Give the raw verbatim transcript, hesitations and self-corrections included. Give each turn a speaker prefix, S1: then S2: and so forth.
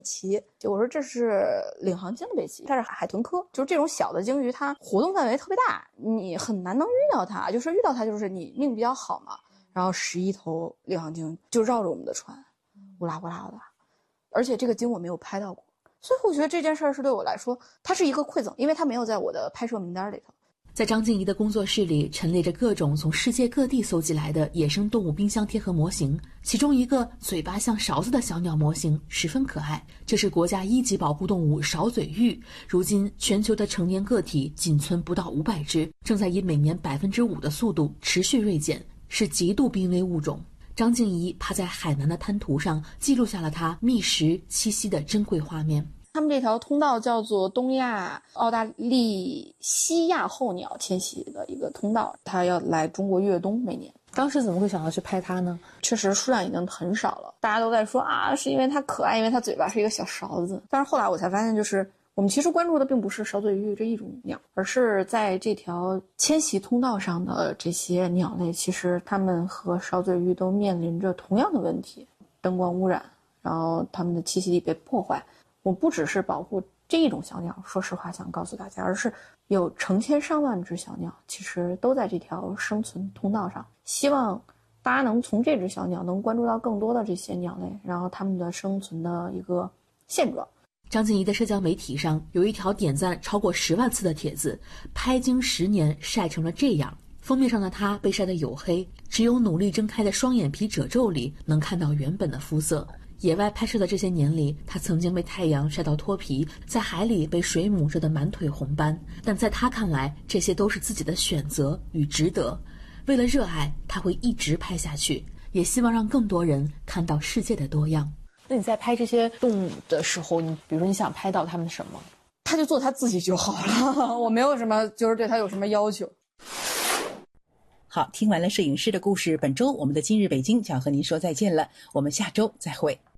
S1: 鳍，就我说这是领航鲸的背鳍，它是海豚科，就是这种小的鲸鱼，它活动范围特别大，你很难能遇到它，就是遇到它就是你命比较好嘛。然后十一头领航鲸就绕着我们的船，乌拉乌拉的，而且这个鲸我没有拍到过，所以我觉得这件事是对我来说，它是一个馈赠，因为它没有在我的拍摄名单里头。
S2: 在张静怡的工作室里陈列着各种从世界各地搜集来的野生动物冰箱贴合模型，其中一个嘴巴像勺子的小鸟模型十分可爱，这是国家一级保护动物勺嘴鹬，如今全球的成年个体仅存不到五百只，正在以每年百分之五的速度持续锐减，是极度濒危物种。张静怡趴在海南的滩涂上记录下了它觅食栖息的珍贵画面。
S1: 他们这条通道叫做东亚澳大利西亚候鸟迁徙的一个通道，它要来中国越冬，每年。
S2: 当时怎么会想要去拍它呢？
S1: 确实数量已经很少了，大家都在说啊，是因为它可爱，因为它嘴巴是一个小勺子。但是后来我才发现，就是我们其实关注的并不是勺嘴鹬这一种鸟，而是在这条迁徙通道上的这些鸟类，其实它们和勺嘴鹬都面临着同样的问题，灯光污染，然后它们的栖息地被破坏。我不只是保护这一种小鸟，说实话想告诉大家，而是有成千上万只小鸟其实都在这条生存通道上，希望大家能从这只小鸟能关注到更多的这些鸟类，然后它们的生存的一个现状。
S2: 张静怡的社交媒体上有一条点赞超过十万次的帖子，拍鲸十年晒成了这样，封面上的她被晒得黝黑，只有努力睁开的双眼皮褶皱里能看到原本的肤色。野外拍摄的这些年里，他曾经被太阳晒到脱皮，在海里被水母蛰得满腿红斑，但在他看来，这些都是自己的选择与值得。为了热爱，他会一直拍下去，也希望让更多人看到世界的多样。
S3: 那你在拍这些动物的时候，你比如说你想拍到它们什么？
S1: 他就做他自己就好了，我没有什么就是对他有什么要求。
S4: 好，听完了摄影师的故事，本周我们的今日北京就要和您说再见了，我们下周再会。